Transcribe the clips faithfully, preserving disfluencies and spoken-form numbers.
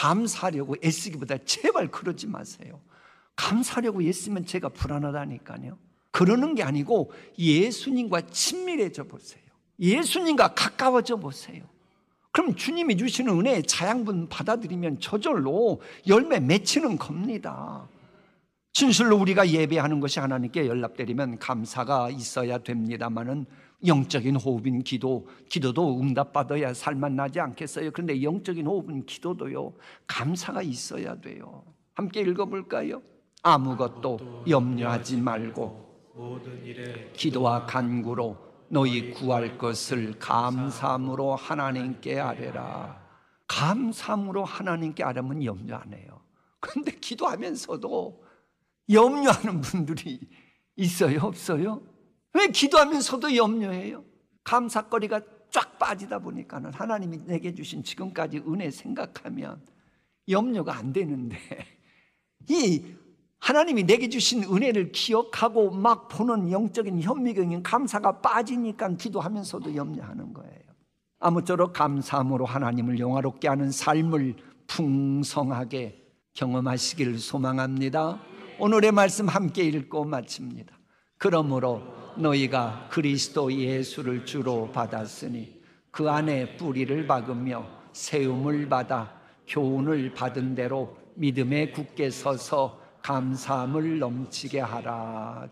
감사하려고 애쓰기보다 제발 그러지 마세요. 감사하려고 애쓰면 제가 불안하다니까요. 그러는 게 아니고 예수님과 친밀해져 보세요. 예수님과 가까워져 보세요. 그럼 주님이 주시는 은혜의 자양분 받아들이면 저절로 열매 맺히는 겁니다. 진실로 우리가 예배하는 것이 하나님께 연락드리면 감사가 있어야 됩니다마는 영적인 호흡인 기도, 기도도 응답받아야 살만 나지 않겠어요? 그런데 영적인 호흡인 기도도요, 감사가 있어야 돼요. 함께 읽어볼까요? 아무것도 염려하지 말고 기도와 간구로 너희 구할 것을 감사함으로 하나님께 아뢰라. 감사함으로 하나님께 아뢰면 염려 안 해요. 그런데 기도하면서도 염려하는 분들이 있어요, 없어요? 왜 기도하면서도 염려해요? 감사거리가 쫙 빠지다 보니까는 하나님이 내게 주신 지금까지 은혜 생각하면 염려가 안 되는데, 이 하나님이 내게 주신 은혜를 기억하고 막 보는 영적인 현미경인 감사가 빠지니까 기도하면서도 염려하는 거예요. 아무쪼록 감사함으로 하나님을 영화롭게 하는 삶을 풍성하게 경험하시기를 소망합니다. 오늘의 말씀 함께 읽고 마칩니다. 그러므로 너희가 그리스도 예수를 주로 받았으니 그 안에 뿌리를 박으며 세움을 받아 교훈을 받은 대로 믿음에 굳게 서서 감사함을 넘치게 하라.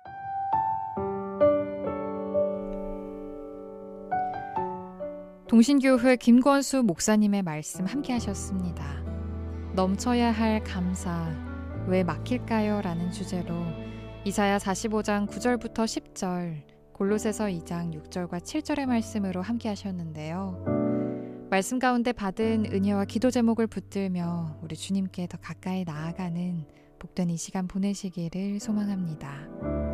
동신교회 김권수 목사님의 말씀 함께 하셨습니다. 넘쳐야 할 감사, 왜 막힐까요? 라는 주제로 이사야 사십오 장 구 절부터 십 절, 골로새서 이 장 육 절과 칠 절의 말씀으로 함께 하셨는데요. 말씀 가운데 받은 은혜와 기도 제목을 붙들며 우리 주님께 더 가까이 나아가는 복된 이 시간 보내시기를 소망합니다.